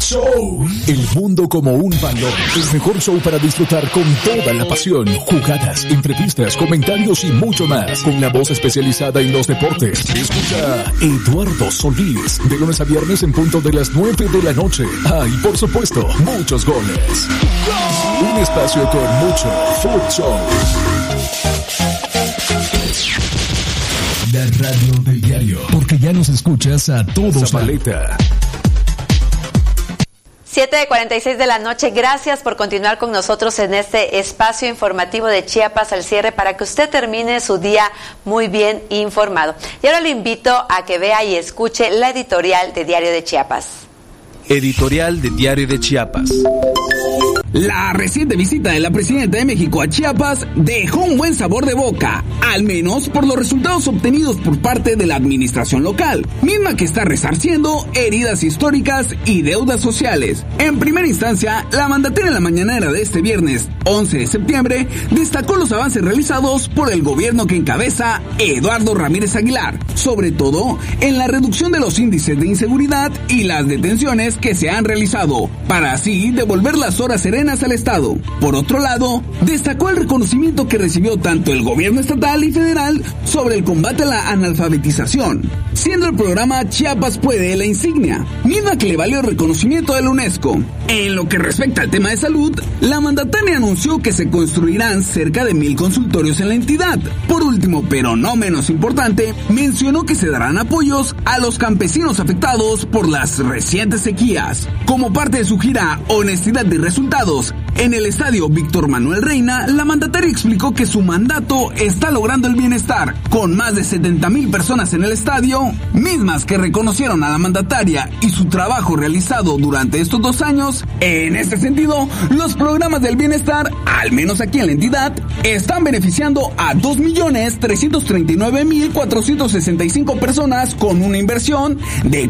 Show. El mundo como un balón. El mejor show para disfrutar con toda la pasión. Jugadas, entrevistas, comentarios y mucho más. Con la voz especializada en los deportes. Escucha Eduardo Solís. De lunes a viernes en punto de las 9 de la noche. Y por supuesto, muchos goles. Un espacio con mucho Food Show. La radio del diario. Porque ya nos escuchas a todos. Zapaleta. 7:46 de la noche. Gracias por continuar con nosotros en este espacio informativo de Chiapas al cierre para que usted termine su día muy bien informado. Y ahora le invito a que vea y escuche la editorial de Diario de Chiapas. Editorial de Diario de Chiapas. La reciente visita de la presidenta de México a Chiapas dejó un buen sabor de boca, al menos por los resultados obtenidos por parte de la administración local, misma que está resarciendo heridas históricas y deudas sociales. En primera instancia, la mandataria en la mañanera de este viernes 11 de septiembre destacó los avances realizados por el gobierno que encabeza Eduardo Ramírez Aguilar, sobre todo en la reducción de los índices de inseguridad y las detenciones que se han realizado, para así devolver las horas serenas al Estado. Por otro lado, destacó el reconocimiento que recibió tanto el gobierno estatal y federal sobre el combate a la analfabetización, siendo el programa Chiapas Puede la insignia, misma que le valió el reconocimiento de la UNESCO. En lo que respecta al tema de salud, la mandataria anunció que se construirán cerca de 1,000 consultorios en la entidad. Por último, pero no menos importante, mencionó que se darán apoyos a los campesinos afectados por las recientes sequías. Como parte de su gira Honestidad y Resultados, en el estadio Víctor Manuel Reina, la mandataria explicó que su mandato está logrando el bienestar, con más de 70,000 personas en el estadio, mismas que reconocieron a la mandataria y su trabajo realizado durante estos 2 años. En este sentido, los programas del bienestar, al menos aquí en la entidad, están beneficiando a 2,339,465 personas con una inversión de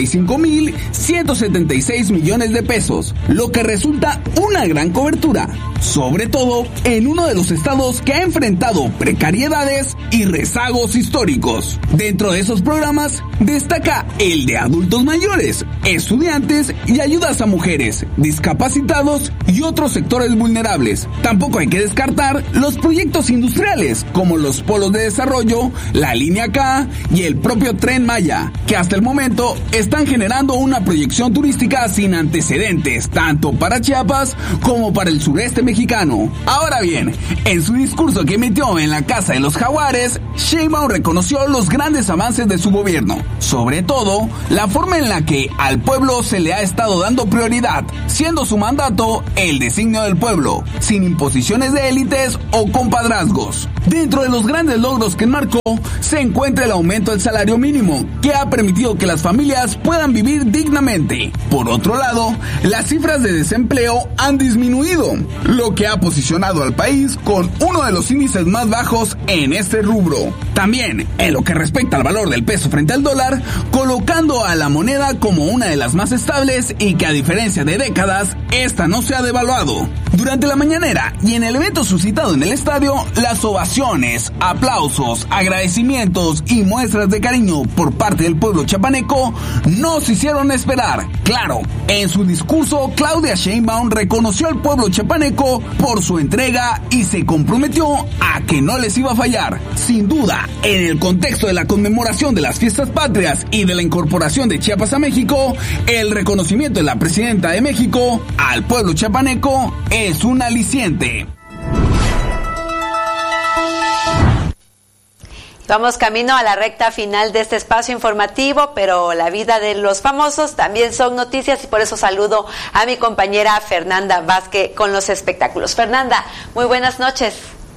45,176 millones de pesos, lo que resulta una gran cobertura, sobre todo en uno de los estados que ha enfrentado precariedades y rezagos históricos. Dentro de esos programas destaca el de adultos mayores, estudiantes y ayudas a mujeres, discapacitados y otros sectores vulnerables. Tampoco hay que descartar los proyectos industriales como los polos de desarrollo, la línea K y el propio Tren Maya, que hasta el momento están generando una proyección turística sin antecedentes, tanto para Chiapas como para el sureste mexicano. Ahora bien, en su discurso que emitió en la Casa de los Jaguares, Sheinbaum reconoció los grandes avances de su gobierno, sobre todo la forma en la que al pueblo se le ha estado dando prioridad, siendo su mandato el designio del pueblo, sin imposiciones de élites o compadrazgos. Dentro de los grandes logros que enmarcó se encuentra el aumento del salario mínimo, que ha permitido que las familias puedan vivir dignamente. Por otro lado, las cifras de desempleo han disminuido, lo que ha posicionado al país con uno de los índices más bajos en este rubro. También, en lo que respecta al valor del peso frente al dólar, colocando a la moneda como una de las más estables y que a diferencia de décadas, esta no se ha devaluado. Durante la mañanera y en el evento suscitado en el estadio, las ovaciones, aplausos, agradecimientos y muestras de cariño por parte del pueblo chiapaneco no se hicieron esperar. Claro, en su discurso, Claudia Sheinbaum reconoció al pueblo chiapaneco por su entrega y se comprometió a que no les iba a fallar. Sin duda, en el contexto de la conmemoración de las fiestas patrias y de la incorporación de Chiapas a México, el reconocimiento de la presidenta de México al pueblo chiapaneco es un aliciente. Vamos camino a la recta final de este espacio informativo, pero la vida de los famosos también son noticias y por eso saludo a mi compañera Fernanda Vázquez con los espectáculos. Fernanda, muy buenas noches.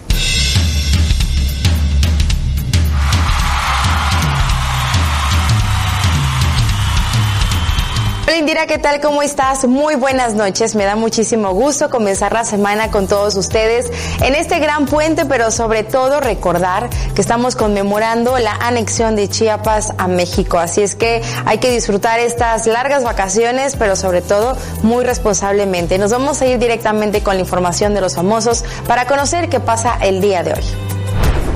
Hola Indira, ¿qué tal? ¿Cómo estás? Muy buenas noches. Me da muchísimo gusto comenzar la semana con todos ustedes en este gran puente, pero sobre todo recordar que estamos conmemorando la anexión de Chiapas a México. Así es que hay que disfrutar estas largas vacaciones, pero sobre todo muy responsablemente. Nos vamos a ir directamente con la información de los famosos para conocer qué pasa el día de hoy.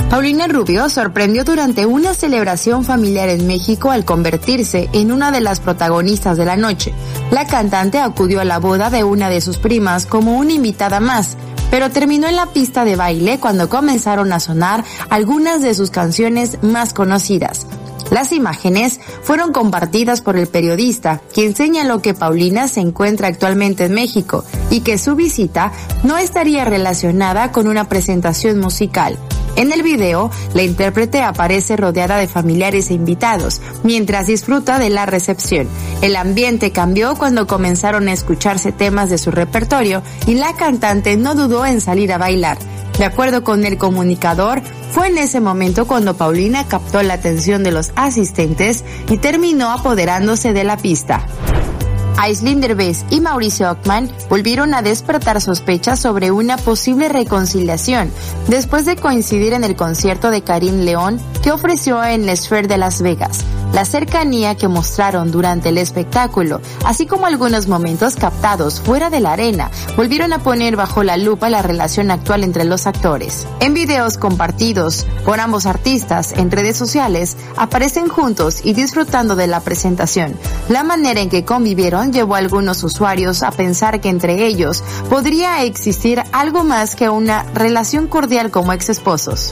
Paulina Rubio sorprendió durante una celebración familiar en México al convertirse en una de las protagonistas de la noche. La cantante acudió a la boda de una de sus primas como una invitada más, pero terminó en la pista de baile cuando comenzaron a sonar algunas de sus canciones más conocidas. Las imágenes fueron compartidas por el periodista, quien señaló que Paulina se encuentra actualmente en México y que su visita no estaría relacionada con una presentación musical. En el video, la intérprete aparece rodeada de familiares e invitados, mientras disfruta de la recepción. El ambiente cambió cuando comenzaron a escucharse temas de su repertorio y la cantante no dudó en salir a bailar. De acuerdo con el comunicador, fue en ese momento cuando Paulina captó la atención de los asistentes y terminó apoderándose de la pista. Aislinn Derbez y Mauricio Ockman volvieron a despertar sospechas sobre una posible reconciliación después de coincidir en el concierto de Karim León que ofreció en la Sphere de Las Vegas. La cercanía que mostraron durante el espectáculo, así como algunos momentos captados fuera de la arena, volvieron a poner bajo la lupa la relación actual entre los actores. En videos compartidos por ambos artistas en redes sociales, aparecen juntos y disfrutando de la presentación. La manera en que convivieron llevó a algunos usuarios a pensar que entre ellos podría existir algo más que una relación cordial como ex esposos.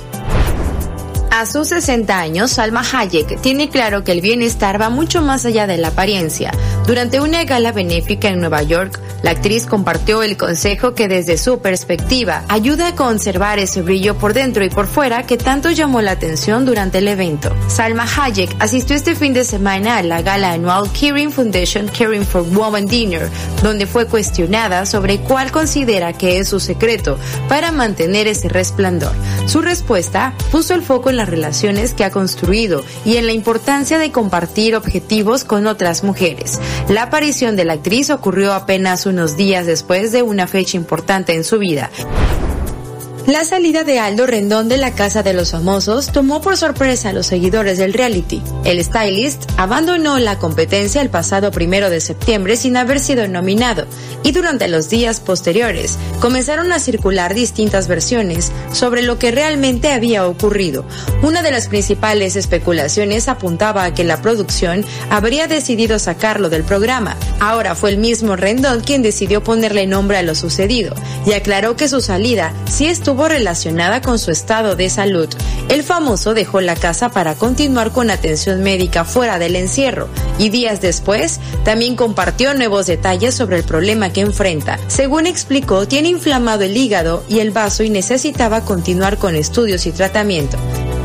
A sus 60 años, Salma Hayek tiene claro que el bienestar va mucho más allá de la apariencia. Durante una gala benéfica en Nueva York, la actriz compartió el consejo que desde su perspectiva ayuda a conservar ese brillo por dentro y por fuera que tanto llamó la atención durante el evento. Salma Hayek asistió este fin de semana a la gala anual Kering Foundation Caring for Women Dinner, donde fue cuestionada sobre cuál considera que es su secreto para mantener ese resplandor. Su respuesta puso el foco en las relaciones que ha construido y en la importancia de compartir objetivos con otras mujeres. La aparición de la actriz ocurrió apenas unos días después de una fecha importante en su vida. La salida de Aldo Rendón de la Casa de los Famosos tomó por sorpresa a los seguidores del reality. El stylist abandonó la competencia el pasado 1 de septiembre sin haber sido nominado, y durante los días posteriores comenzaron a circular distintas versiones sobre lo que realmente había ocurrido. Una de las principales especulaciones apuntaba a que la producción habría decidido sacarlo del programa. Ahora fue el mismo Rendón quien decidió ponerle nombre a lo sucedido y aclaró que su salida sí estuvo relacionada con su estado de salud. El famoso dejó la casa para continuar con atención médica fuera del encierro y días después también compartió nuevos detalles sobre el problema que enfrenta. Según explicó, tiene inflamado el hígado y el vaso y necesitaba continuar con estudios y tratamiento.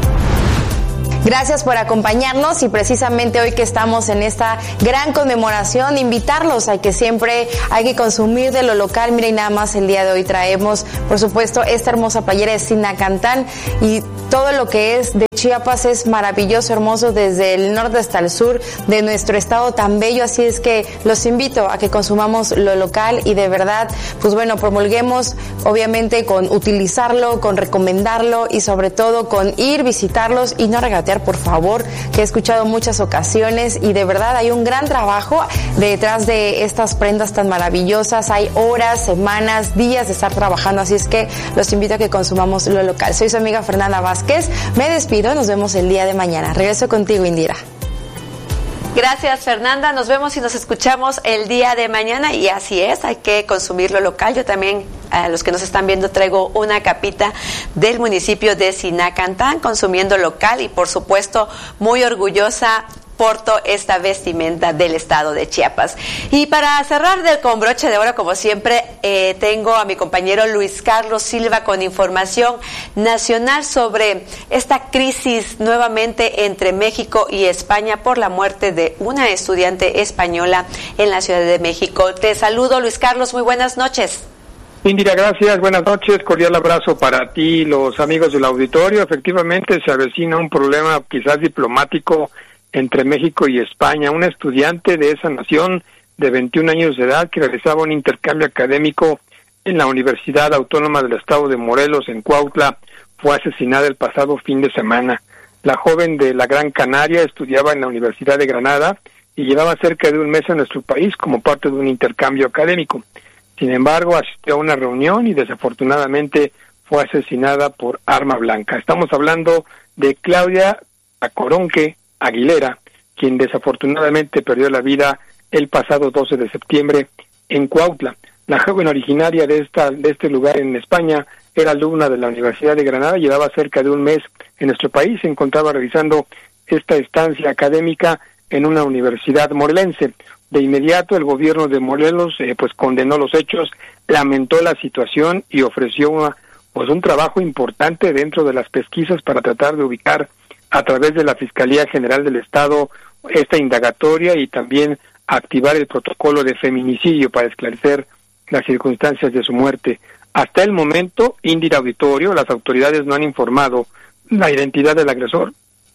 Gracias por acompañarnos y precisamente hoy que estamos en esta gran conmemoración, invitarlos a que siempre hay que consumir de lo local. Miren, nada más el día de hoy traemos, por supuesto, esta hermosa playera de Sinacantán y todo lo que es de Chiapas es maravilloso, hermoso, desde el norte hasta el sur de nuestro estado tan bello, así es que los invito a que consumamos lo local y de verdad, pues bueno, promulguemos obviamente con utilizarlo, con recomendarlo y sobre todo con ir, visitarlos y no regatear, por favor, que he escuchado muchas ocasiones y de verdad hay un gran trabajo detrás de estas prendas tan maravillosas, hay horas, semanas, días de estar trabajando, así es que los invito a que consumamos lo local. Soy su amiga Fernanda Vázquez, me despido. Nos vemos el día de mañana. Regreso contigo, Indira. Gracias, Fernanda. Nos vemos y nos escuchamos el día de mañana. Y así es, hay que consumir lo local. Yo también, a los que nos están viendo, traigo una capita del municipio de Sinacantán, consumiendo local y, por supuesto, muy orgullosa porto esta vestimenta del estado de Chiapas. Y para cerrar con broche de oro, como siempre, tengo a mi compañero Luis Carlos Silva con información nacional sobre esta crisis nuevamente entre México y España por la muerte de una estudiante española en la Ciudad de México. Te saludo, Luis Carlos, muy buenas noches. Indira, gracias, buenas noches, cordial abrazo para ti y los amigos del auditorio. Efectivamente se avecina un problema quizás diplomático entre México y España. Una estudiante de esa nación de 21 años de edad que realizaba un intercambio académico en la Universidad Autónoma del Estado de Morelos en Cuautla fue asesinada el pasado fin de semana. La joven de la Gran Canaria estudiaba en la Universidad de Granada y llevaba cerca de un mes en nuestro país como parte de un intercambio académico. Sin embargo, asistió a una reunión y desafortunadamente fue asesinada por arma blanca. Estamos hablando de Claudia Acoronque Aguilera, quien desafortunadamente perdió la vida el pasado 12 de septiembre en Cuautla. La joven originaria de este lugar en España era alumna de la Universidad de Granada, llevaba cerca de un mes en nuestro país, se encontraba realizando esta estancia académica en una universidad morelense. De inmediato el gobierno de Morelos pues condenó los hechos, lamentó la situación y ofreció un trabajo importante dentro de las pesquisas para tratar de ubicar a través de la Fiscalía General del Estado esta indagatoria y también activar el protocolo de feminicidio para esclarecer las circunstancias de su muerte. Hasta el momento, Indira Auditorio, las autoridades no han informado la identidad del agresor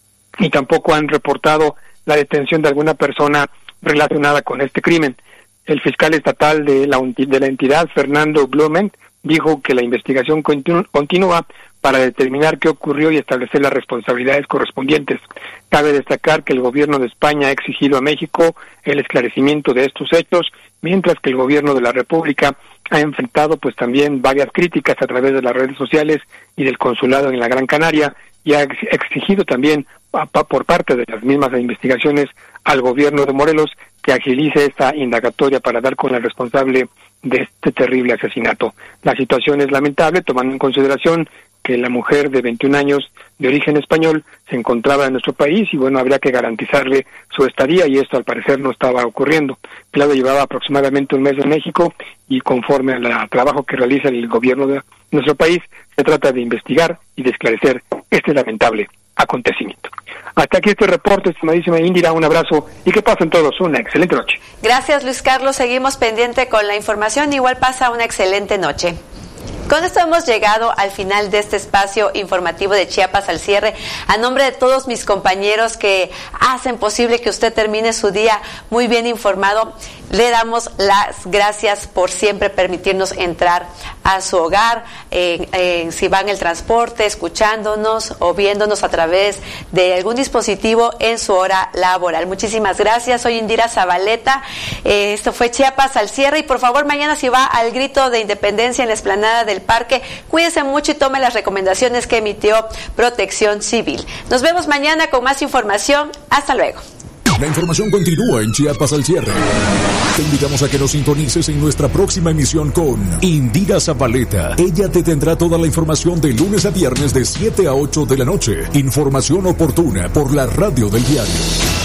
y tampoco han reportado la detención de alguna persona relacionada con este crimen. El fiscal estatal de la entidad, Fernando Blumen, dijo que la investigación continúa para determinar qué ocurrió y establecer las responsabilidades correspondientes. Cabe destacar que el gobierno de España ha exigido a México el esclarecimiento de estos hechos, mientras que el gobierno de la República ha enfrentado pues también varias críticas a través de las redes sociales y del consulado en la Gran Canaria, y ha exigido también por parte de las mismas investigaciones al gobierno de Morelos que agilice esta indagatoria para dar con el responsable de este terrible asesinato. La situación es lamentable, tomando en consideración que la mujer de 21 años de origen español se encontraba en nuestro país y bueno, habría que garantizarle su estadía y esto al parecer no estaba ocurriendo. Claudia llevaba aproximadamente un mes en México y conforme al trabajo que realiza el gobierno de nuestro país, se trata de investigar y de esclarecer este lamentable acontecimiento. Hasta aquí este reporte, estimadísima Indira, un abrazo y que pasen todos una excelente noche. Gracias, Luis Carlos, seguimos pendiente con la información, igual pasa una excelente noche. Con esto hemos llegado al final de este espacio informativo de Chiapas al cierre. A nombre de todos mis compañeros que hacen posible que usted termine su día muy bien informado, le damos las gracias por siempre permitirnos entrar a su hogar, si va en el transporte, escuchándonos o viéndonos a través de algún dispositivo en su hora laboral. Muchísimas gracias. Soy Indira Zabaleta. Esto fue Chiapas al cierre y por favor mañana si va al grito de independencia en la explanada del parque, cuídese mucho y tome las recomendaciones que emitió Protección Civil. Nos vemos mañana con más información. Hasta luego. La información continúa en Chiapas al cierre. Te invitamos a que nos sintonices en nuestra próxima emisión con Indira Zabaleta. Ella te tendrá toda la información de lunes a viernes de 7 a 8 de la noche. Información oportuna por la radio del diario.